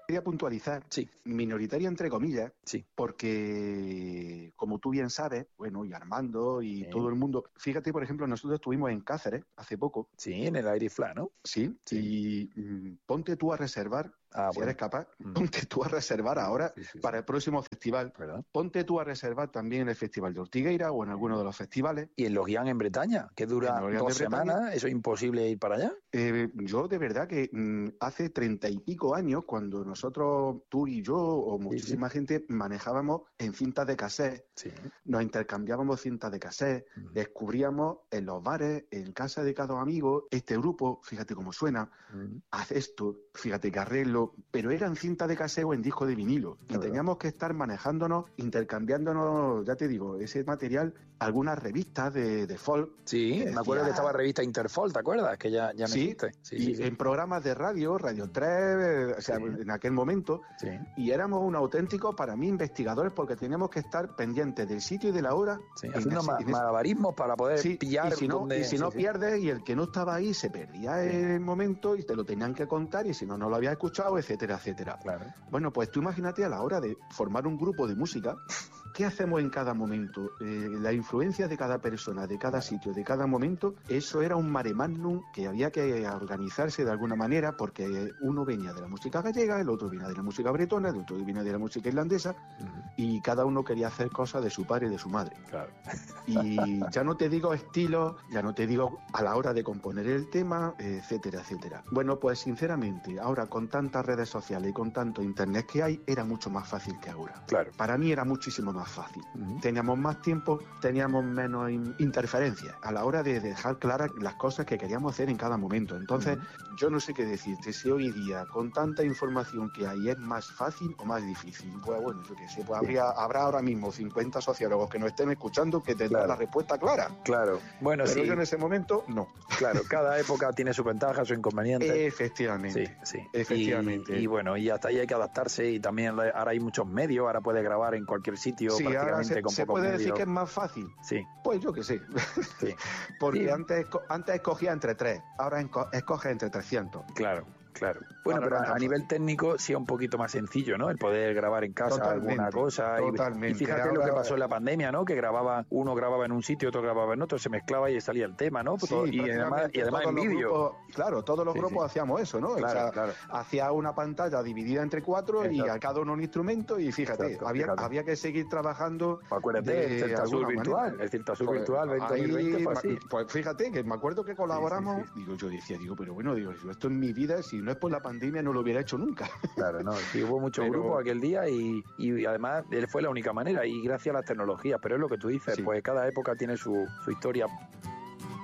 Quería puntualizar, Sí. minoritaria entre comillas, Sí. porque como tú bien sabes, bueno, y Armando y Sí. todo el mundo, fíjate, por ejemplo, nosotros estuvimos en Cáceres hace poco, Sí, en el Aire Fla, ¿no? sí, Sí. y ponte tú a reservar, si Bueno. eres capaz, ponte tú a reservar ahora Sí. para el próximo festival, ¿Verdad? ponte tú a reservar también en el Festival de Ortigueira o en alguno de los festivales. Y en los Guián en Bretaña, que En dura los Guián 2 de Bretaña. semanas, eso es imposible ir para allá. Yo de verdad que hace 30 y pico años, cuando nosotros, tú y yo, o muchísima gente, manejábamos en cintas de cassette, Sí. nos intercambiábamos cintas de cassette, descubríamos en los bares, en casa de cada amigo, este grupo, fíjate cómo suena, haz esto, fíjate que arreglo, pero eran cintas de cassette o en disco de vinilo, y teníamos que estar manejándonos, intercambiándonos, ya te digo, ese material, algunas revistas de folk. Sí, me acuerdo que estaba revista Interfol, ¿te acuerdas? Que ya no existe. Sí. En programas de radio, Radio 3, o sea, en aquel momento, y éramos un auténtico, para mí, investigadores, porque teníamos que estar pendientes del sitio y de la hora. Haciendo malabarismos para poder pillar. Y si no pierdes, y el que no estaba ahí se perdía el momento y te lo tenían que contar, y si no lo había escuchado, etcétera, etcétera. Claro. Bueno, pues tú imagínate a la hora de formar un grupo de música, ¿qué hacemos en cada momento? La influencia de cada persona, de cada sitio, de cada momento, eso era un mare magnum que había que organizarse de alguna manera, porque uno venía de la música gallega, el otro venía de la música bretona, el otro venía de la música irlandesa, y cada uno quería hacer cosas de su padre y de su madre. Claro. Y ya no te digo estilo, ya no te digo a la hora de componer el tema, etcétera, etcétera. Bueno, pues sinceramente, ahora con tantas redes sociales y con tanto internet que hay, era mucho más fácil que ahora. Claro. Para mí era muchísimo más fácil. Teníamos más tiempo, teníamos menos interferencias a la hora de dejar claras las cosas que queríamos hacer en cada momento. Entonces, yo no sé qué decirte, si hoy día, con tanta información que hay, es más fácil o más difícil. Pues bueno, yo qué sé, pues habrá ahora mismo 50 sociólogos que nos estén escuchando que tendrán la respuesta clara. Claro. Bueno, pero yo en ese momento, no. Claro, cada época tiene su ventaja, su inconveniente. Efectivamente. Sí. Efectivamente. Y bueno, y hasta ahí hay que adaptarse, y también ahora hay muchos medios, ahora puedes grabar en cualquier sitio prácticamente con se pocos puede medios. decir que es más fácil. Sí. Pues yo que sé. Sí. Porque antes escogía entre 3, ahora escoge entre 300. Claro. Bueno, pero a nivel técnico sí es un poquito más sencillo, ¿no? El poder grabar en casa alguna cosa. Totalmente. Y fíjate ahora, lo que pasó en la pandemia, ¿no? Que uno grababa en un sitio, otro grababa en otro, se mezclaba y salía el tema, ¿no? Sí, y además en vídeo. Claro, todos los grupos hacíamos eso, ¿no? Claro. Hacía una pantalla dividida entre 4 y a cada uno un instrumento, y fíjate, había que seguir trabajando. Acuérdate, el Celta Sur virtual, virtual 2020 fue así. Pues fíjate, que me acuerdo que colaboramos, yo decía, pero bueno, yo esto en mi vida, si no es por la pandemia, no lo hubiera hecho nunca. Claro, no, sí, hubo muchos grupos aquel día y además fue la única manera, y gracias a las tecnologías, pero es lo que tú dices, pues cada época tiene su historia.